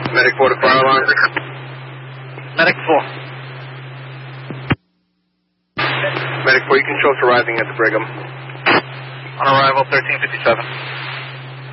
Medic 4 to fire alarm. Medic 4. Medic 4, you can show us arriving at the Brigham. On arrival, 1357.